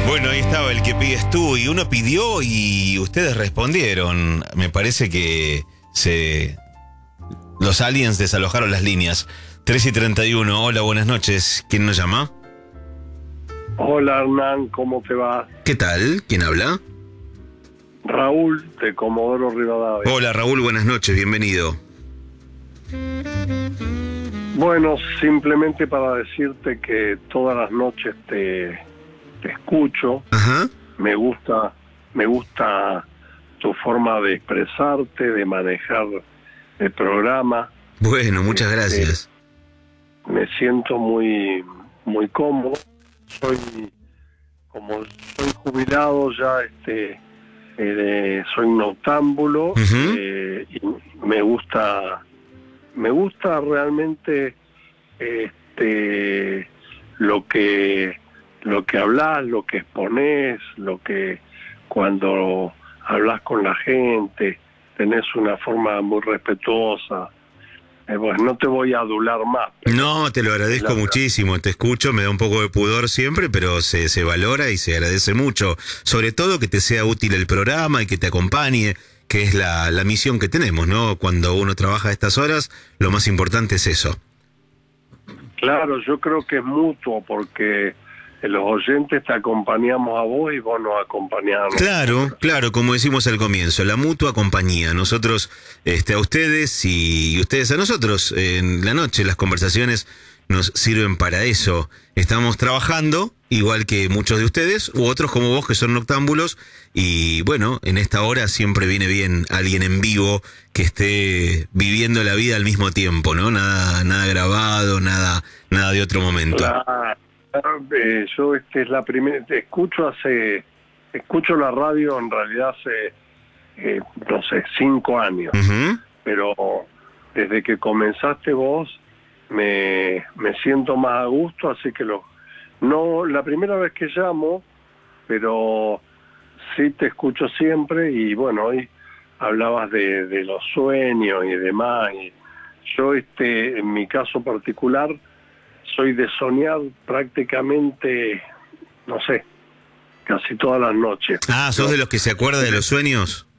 Bueno, ahí estaba el que pides tú y uno pidió y ustedes respondieron. Me parece que los aliens desalojaron las líneas. 3:31, hola, buenas noches. ¿Quién nos llama? Hola Hernán, ¿cómo te va? ¿Qué tal? ¿Quién habla? Raúl de Comodoro Rivadavia. Hola Raúl, buenas noches, bienvenido. Bueno, simplemente para decirte que todas las noches te escucho. Ajá. Me gusta tu forma de expresarte, de manejar el programa. Bueno, muchas gracias. Me siento muy cómodo. Como soy jubilado ya, soy noctámbulo. Uh-huh. Y me gusta realmente lo que hablas, lo que exponés, cuando hablas con la gente, tenés una forma muy respetuosa. Bueno, no te voy a adular más. No, te lo agradezco muchísimo, te escucho, me da un poco de pudor siempre, pero se valora y se agradece mucho. Sobre todo que te sea útil el programa y que te acompañe, que es la misión que tenemos, ¿no? Cuando uno trabaja a estas horas, lo más importante es eso. Claro, yo creo que es mutuo, porque los oyentes te acompañamos a vos y vos nos acompañás a nosotros. Claro, como decimos al comienzo, la mutua compañía. Nosotros a ustedes y ustedes a nosotros. En la noche las conversaciones nos sirven para eso. Estamos trabajando, igual que muchos de ustedes, u otros como vos que son noctámbulos, y bueno, en esta hora siempre viene bien alguien en vivo que esté viviendo la vida al mismo tiempo, ¿no? Nada grabado, nada de otro momento. Claro. Yo es la primera, escucho la radio en realidad hace, no sé, 5 años. Uh-huh. Pero desde que comenzaste vos me siento más a gusto, así que no la primera vez que llamo, pero sí te escucho siempre. Y bueno, hoy hablabas de los sueños y demás, y yo en mi caso particular soy de soñar prácticamente, no sé, casi todas las noches. Ah, ¿sos de los que se acuerda de los sueños?